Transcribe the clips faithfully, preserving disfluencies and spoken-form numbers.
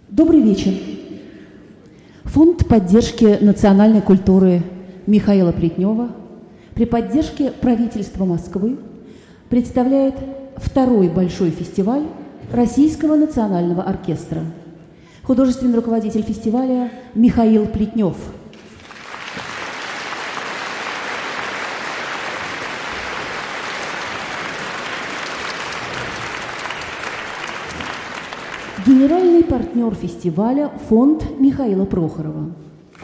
Добрый вечер. Фонд поддержки национальной культуры Михаила Плетнева при поддержке правительства Москвы представляет второй большой фестиваль Российского национального оркестра. Художественный руководитель фестиваля Михаил Плетнев. Генеральный партнер фестиваля – фонд Михаила Прохорова.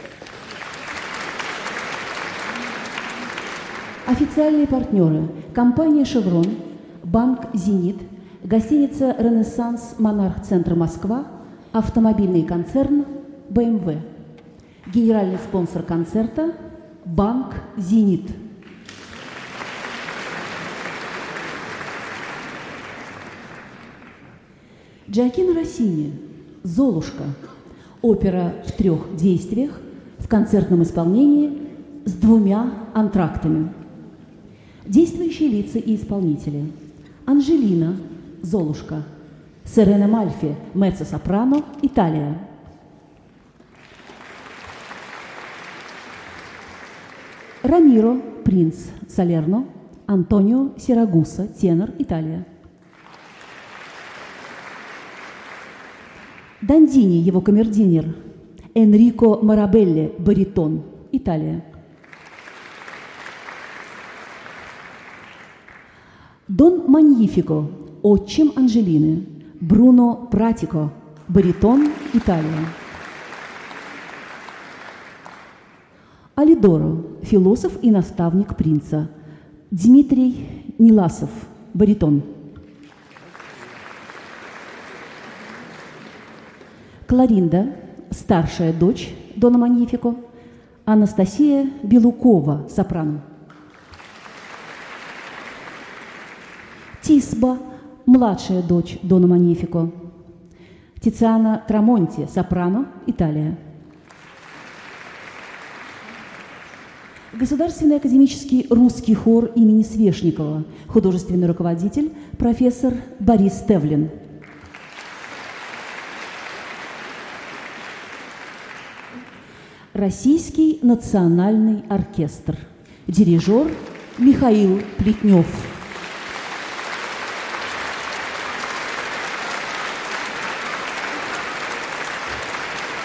Официальные партнеры – компания «Шеврон», банк «Зенит», гостиница «Ренессанс», «Монарх-центр Москва», автомобильный концерн «бэ эм вэ». Генеральный спонсор концерта – банк «Зенит». Джоаккино Россини «Золушка» – опера в трех действиях в концертном исполнении с двумя антрактами. Действующие лица и исполнители: Анжелина «Золушка», Серена Мальфи меццо-сопрано, Италия. Рамиро принц Салерно, Антонио Сирагуса тенор, Италия. Дандини, его камердинер, Энрико Марабелли, баритон, Италия. Дон Маньифико, отчим Анжелины, Бруно Пратико, баритон, Италия. Алидоро, философ и наставник принца, Дмитрий Ниласов, баритон. Кларинда, старшая дочь Дона Маньифико, Анастасия Белукова, сопрано. Тисба, младшая дочь Дона Маньифико. Тициана Трамонти, сопрано, Италия. Государственный академический русский хор имени Свешникова, художественный руководитель профессор Борис Тевлин. Российский национальный оркестр. Дирижер Михаил Плетнев.